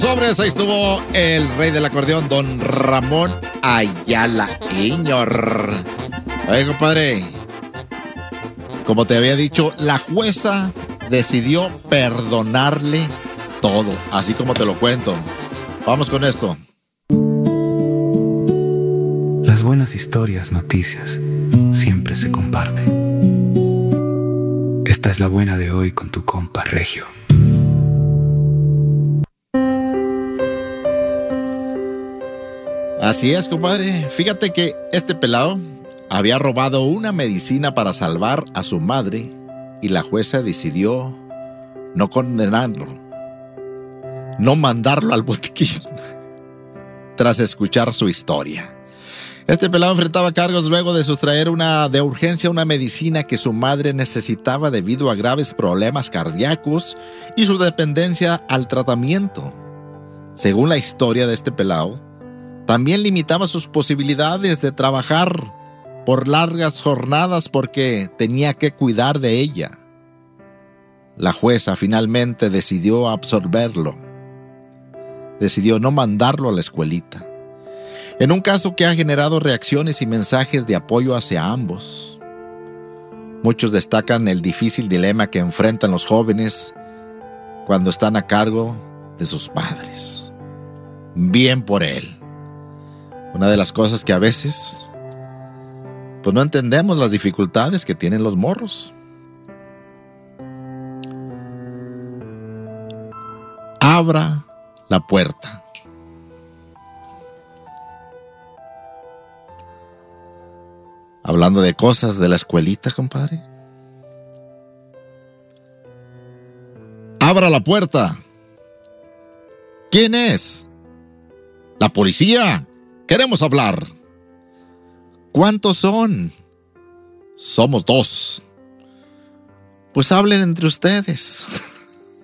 Sobres, ahí estuvo el rey del acordeón, don Ramón Ayala Iñor. Oye, compadre, como te había dicho, la jueza decidió perdonarle todo, así como te lo cuento. Vamos con esto. Las buenas historias, noticias, siempre se comparten. Esta es la buena de hoy con tu compa Regio. Así es, compadre. Fíjate que este pelado había robado una medicina para salvar a su madre y la jueza decidió no condenarlo, no mandarlo al botiquín tras escuchar su historia. Este pelado enfrentaba cargos luego de sustraer de urgencia una medicina que su madre necesitaba debido a graves problemas cardíacos y su dependencia al tratamiento. Según la historia de este pelado, también limitaba sus posibilidades de trabajar por largas jornadas porque tenía que cuidar de ella. La jueza finalmente decidió absolverlo. Decidió no mandarlo a la escuelita. En un caso que ha generado reacciones y mensajes de apoyo hacia ambos. Muchos destacan el difícil dilema que enfrentan los jóvenes cuando están a cargo de sus padres. Bien por él. Una de las cosas que a veces, pues no entendemos las dificultades que tienen los morros. Abra la puerta. Hablando de cosas de la escuelita, compadre. Abra la puerta. ¿Quién es? La policía. Queremos hablar. ¿Cuántos son? Somos 2. Pues hablen entre ustedes.